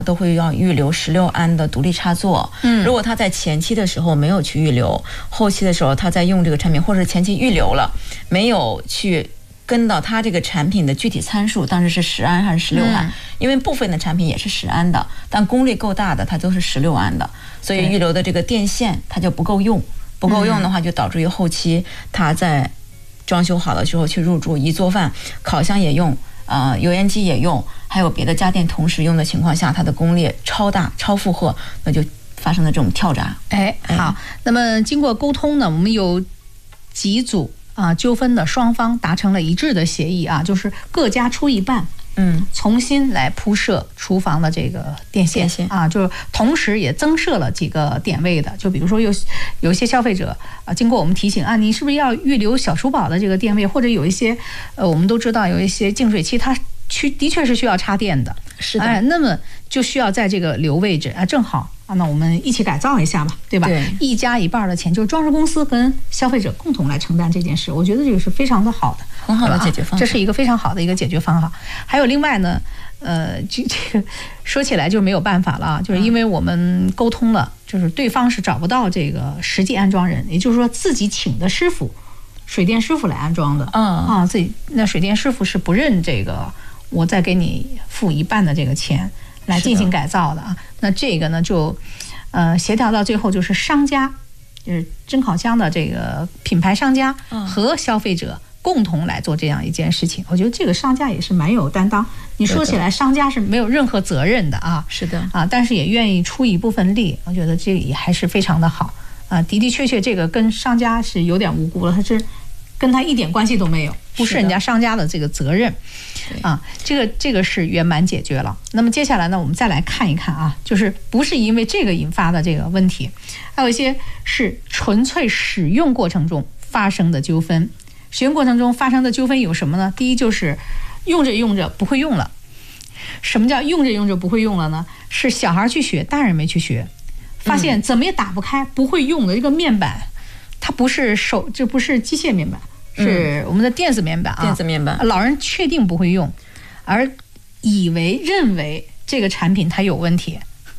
都会要预留16安的独立插座。如果他在前期的时候没有去预留，后期的时候他在用这个产品，或者前期预留了，没有去跟到它这个产品的具体参数，当时是10安还是16安？因为部分的产品也是10安的，但功率够大的它都是16安的，所以预留的这个电线它就不够用。不够用的话，就导致于后期它在装修好了之后去入住，一做饭，烤箱也用，油烟机也用，还有别的家电同时用的情况下，它的功率超大、超负荷，那就发生了这种跳闸。 好，那么经过沟通呢，我们有几组纠纷的双方达成了一致的协议就是各家出一半。重新来铺设厨房的这个电线就是同时也增设了几个点位的，就比如说有一些消费者经过我们提醒你是不是要预留小厨宝的这个电位，或者有一些我们都知道有一些净水器它的确是需要插电的， 是的， 那么就需要在这个留位置正好那我们一起改造一下吧，对吧？ 对， 一家一半的钱，就是装饰公司跟消费者共同来承担这件事，我觉得这个是非常的好的， 很好的解决方法， 这是一个非常好的一个解决方法。还有另外呢，这个说起来就没有办法了就是因为我们沟通了，就是对方是找不到这个实际安装人，也就是说自己请的师傅，水电师傅来安装的自己那水电师傅是不认这个，我再给你付一半的这个钱来进行改造的那这个呢就协调到最后，就是商家，就是蒸烤箱的这个品牌商家和消费者共同来做这样一件事情。我觉得这个商家也是蛮有担当。你说起来，商家是没有任何责任的是的但是也愿意出一部分力，我觉得这也还是非常的好的确这个跟商家是有点无辜了，他是跟他一点关系都没有，不是人家商家的这个责任这个是圆满解决了。那么接下来呢，我们再来看一看就是不是因为这个引发的这个问题，还有一些是纯粹使用过程中发生的纠纷。使用过程中发生的纠纷有什么呢？第一就是用着用着不会用了。什么叫用着用着不会用了呢？是小孩去学，大人没去学，发现怎么也打不开，不会用的这个面板，它不是这不是机械面板，是我们的电子面板电子面板。 老人确定不会用，而认为这个产品它有问题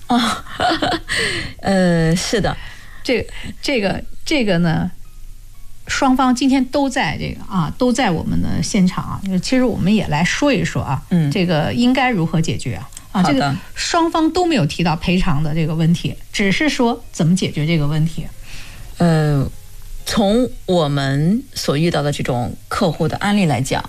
是的， 这个呢，双方今天都在这个都在我们的现场其实我们也来说一说这个应该如何解决这个双方都没有提到赔偿的这个问题，只是说怎么解决这个问题。 从我们所遇到的这种客户的案例来讲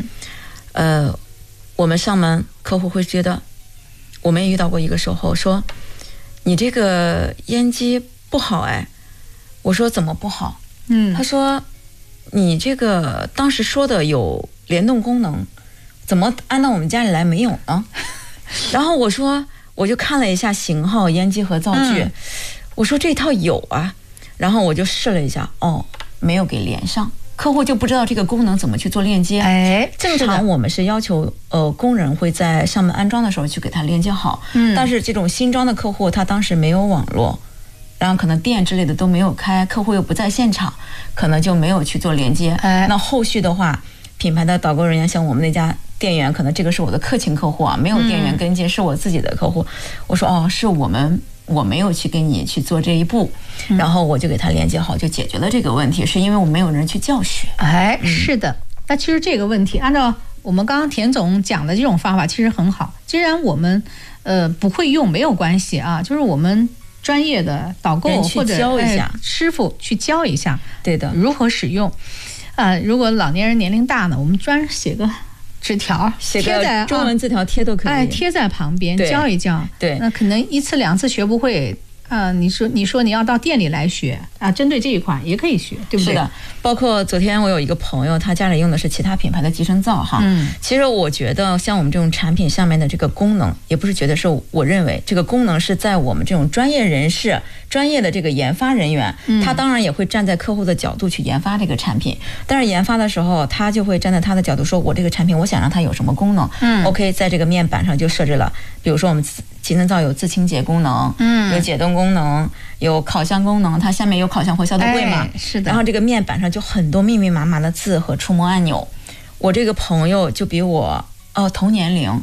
我们上门客户会觉得，我们也遇到过一个售后说，你这个烟机不好我说怎么不好？他说你这个当时说的有联动功能，怎么安到我们家里来没有呢？然后我说我就看了一下型号、烟机和灶具，我说这套有然后我就试了一下，没有给连上，客户就不知道这个功能怎么去做链接。正常我们是要求工人会在上门安装的时候去给他连接好，但是这种新装的客户他当时没有网络，然后可能电之类的都没有开，客户又不在现场，可能就没有去做连接。那后续的话，品牌的导购人员像我们那家店员，可能这个是我的客情客户没有店员跟进，是我自己的客户。我说是我没有去跟你去做这一步，然后我就给他连接好，就解决了这个问题，是因为我没有人去教学。 是的。那其实这个问题按照我们刚刚田总讲的这种方法其实很好。既然我们不会用没有关系就是我们专业的导购或者教一下师傅去教一下， 对的， 如何使用如果老年人年龄大呢，我们专写个纸条， 写个中文字条贴都可以， 贴在旁边教一教。 对， 那可能1次2次学不会你说你要到店里来学针对这一款也可以学，对不对？ 是的，包括昨天我有一个朋友，他家里用的是其他品牌的集成灶其实我觉得像我们这种产品上面的这个功能，也不是觉得，是我认为这个功能是在我们这种专业人士、专业的这个研发人员，他当然也会站在客户的角度去研发这个产品，但是研发的时候他就会站在他的角度说，我这个产品我想让它有什么功能OK， 在这个面板上就设置了，比如说我们集成灶有自清洁功能有解冻功能，有烤箱功能，它下面有烤箱或消毒柜嘛， 是的。 然后这个面板上就很多密密麻麻的字和触摸按钮。我这个朋友就比我同年龄，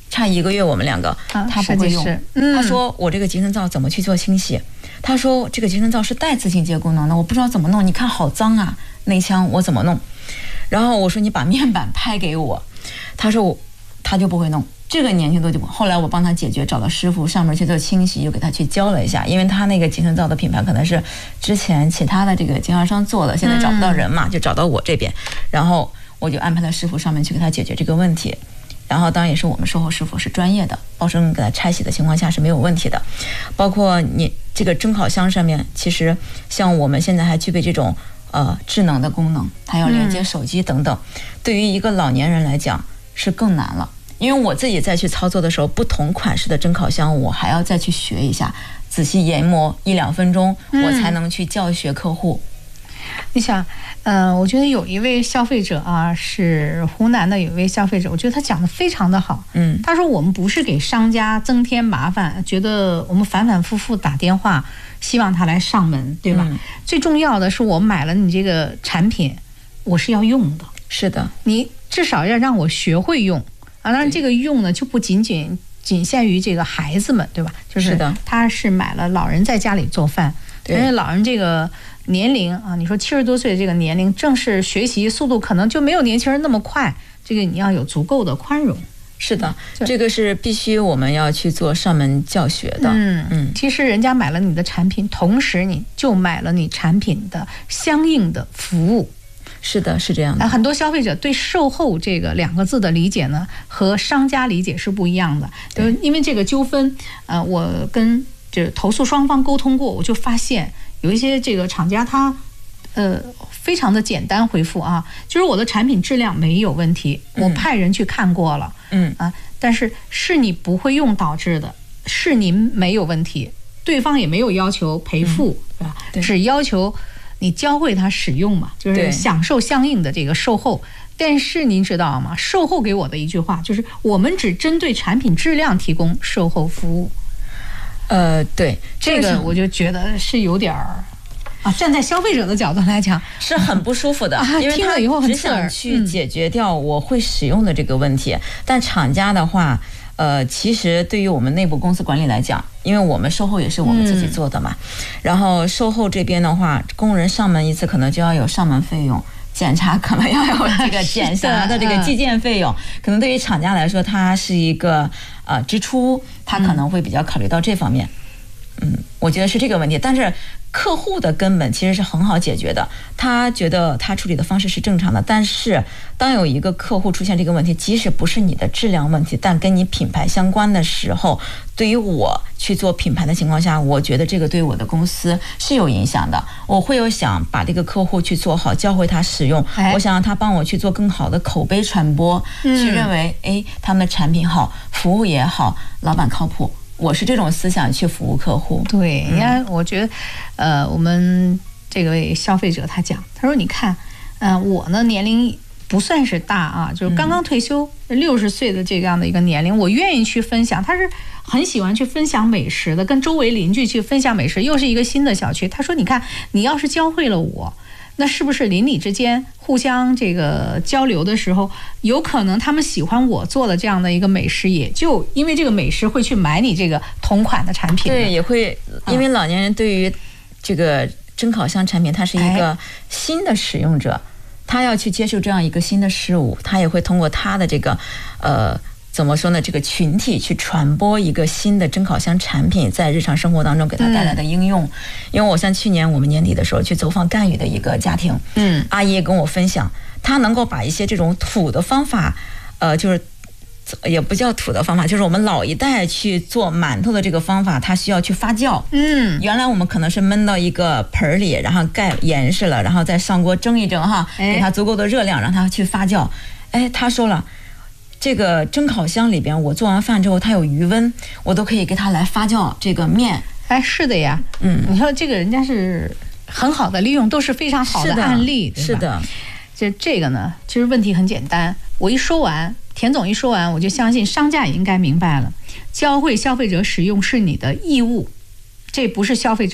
差1个月我们2个，他不会用。他说我这个集成灶怎么去做清洗？他说这个集成灶是带自清洁功能的，我不知道怎么弄。你看好脏啊，内腔我怎么弄？然后我说你把面板拍给我，他说他就不会弄。这个年轻度就不。后来我帮他解决，找到师傅上门去做清洗，又给他去教了一下，因为他那个集成灶的品牌可能是之前其他的这个经销商做的，现在找不到人嘛，就找到我这边，然后我就安排了师傅上门去给他解决这个问题。然后当然也是我们售后师傅是专业的，保证给他拆洗的情况下是没有问题的。包括你这个蒸烤箱上面，其实像我们现在还具备这种智能的功能，它要连接手机等等，对于一个老年人来讲是更难了。因为我自己再去操作的时候，不同款式的蒸烤箱我还要再去学一下，仔细研磨1-2分钟，我才能去教学客户。 你想，我觉得有一位消费者啊，是湖南的有一位消费者，我觉得他讲的非常的好。他说我们不是给商家增添麻烦，觉得我们反反复复打电话，希望他来上门，对吧？最重要的是我买了你这个产品，我是要用的。 是的， 你至少要让我学会用啊。当然这个用呢，就不仅限于这个孩子们，对吧？就是他是买了老人在家里做饭，而且老人这个年龄啊，你说70多岁的这个年龄，正是学习速度可能就没有年轻人那么快，这个你要有足够的宽容。 是的，这个是必须我们要去做上门教学的。 其实人家买了你的产品，同时你就买了你产品的相应的服务。 是的，是这样的。 很多消费者对售后这个2个字的理解呢，和商家理解是不一样的。就是因为这个纠纷，我跟这投诉双方沟通过，我就发现有一些这个厂家他非常的简单回复啊，就是我的产品质量没有问题，我派人去看过了，但是你不会用导致的，是您没有问题，对方也没有要求赔付，是吧？只要求你教会他使用嘛，就是享受相应的这个售后。但是您知道吗？售后给我的一句话就是，我们只针对产品质量提供售后服务。 对， 这个我就觉得是有点儿站在消费者的角度来讲是很不舒服的，因为他只想去解决掉我会使用的这个问题。但厂家的话，其实对于我们内部公司管理来讲，因为我们售后也是我们自己做的嘛，然后售后这边的话，工人上门一次可能就要有上门费用，检查可能要有这个检查的这个计件费用，可能对于厂家来说，它是一个支出，它可能会比较考虑到这方面。我觉得是这个问题，但是客户的根本其实是很好解决的，他觉得他处理的方式是正常的。但是当有一个客户出现这个问题，即使不是你的质量问题，但跟你品牌相关的时候，对于我去做品牌的情况下，我觉得这个对我的公司是有影响的。我会有想把这个客户去做好，教会他使用，我想让他帮我去做更好的口碑传播，去认为他们的产品好，服务也好，老板靠谱。我是这种思想去服务客户。对，你看，我觉得，我们这位消费者他讲，他说，你看，我呢年龄不算是大啊，就是刚刚退休，60岁的这样的一个年龄，我愿意去分享，他是很喜欢去分享美食的，跟周围邻居去分享美食，又是一个新的小区。他说，你看，你要是教会了我，那是不是邻里之间互相这个交流的时候，有可能他们喜欢我做的这样的一个美食，也就因为这个美食会去买你这个同款的产品。对，也会，因为老年人对于这个蒸烤箱产品，他是一个新的使用者，他要去接受这样一个新的事物，他也会通过他的这个怎么说呢？这个群体去传播一个新的蒸烤箱产品在日常生活当中给他带来的应用。因为我像去年我们年底的时候去走访赣榆的一个家庭，阿姨也跟我分享，她能够把一些这种土的方法，就是也不叫土的方法，就是我们老一代去做馒头的这个方法，它需要去发酵。原来我们可能是焖到一个盆里，然后盖严实了，然后再上锅蒸一蒸哈，给它足够的热量，让它去发酵。她说了。这个蒸烤箱里边，我做完饭之后，它有余温，我都可以给它来发酵这个面。是的呀，你说这个人家是很好的利用，都是非常好的案例，对吧？是的，就这个呢，其实问题很简单。我一说完，田总一说完，我就相信商家也应该明白了，教会消费者使用是你的义务，这不是消费者的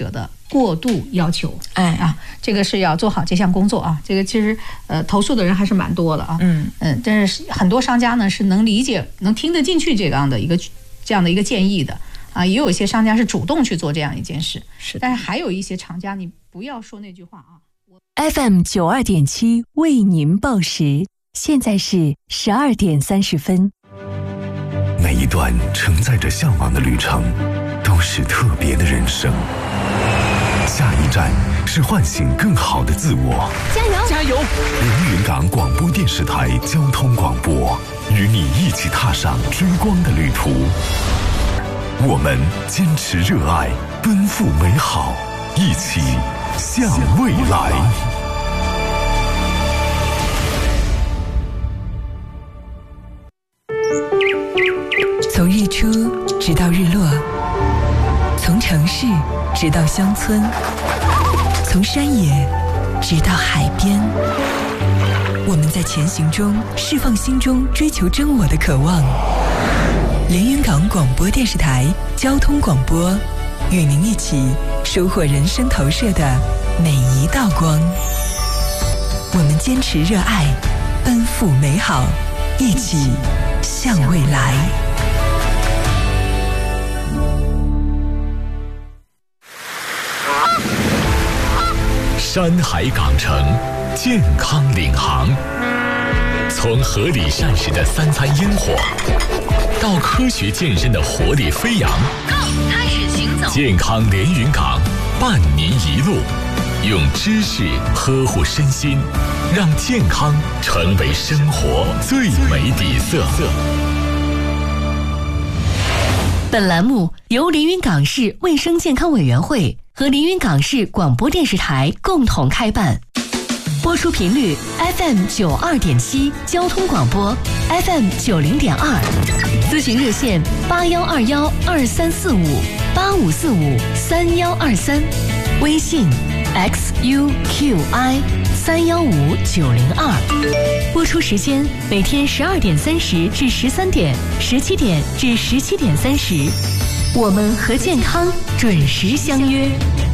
过度要求。这个是要做好这项工作啊。这个其实投诉的人还是蛮多的啊。但是很多商家呢是能理解、能听得进去这样的一个建议的啊。也有一些商家是主动去做这样一件事。但是还有一些厂家，你不要说那句话啊。 FM 92.7为您报时，现在是12点30分。 每一段承载着向往的旅程，都是特别的人生。下一站是唤醒更好的自我。 加油！ 加油！连云港广播电视台交通广播，与你一起踏上追光的旅途。我们坚持热爱，奔赴美好，一起向未来。 从日出直到日落，从城市直到乡村，从山野直到海边，我们在前行中释放心中追求真我的渴望。连云港广播电视台交通广播，与您一起收获人生投射的每一道光。我们坚持热爱，奔赴美好，一起向未来。 山海港城，健康领航。从合理膳食的3餐烟火，到科学健身的活力飞扬， 开始行走。 健康连云港，伴您一路，用知识呵护身心，让健康成为生活最美底色。 本栏目由连云港市卫生健康委员会和连云港市广播电视台共同开办，播出频率 FM 92.7交通广播 FM 90.2，咨询热线81212345 85453123，微信 XUQI315902。播出时间每天12点30至13点，17点至17点30。我们和健康准时相约。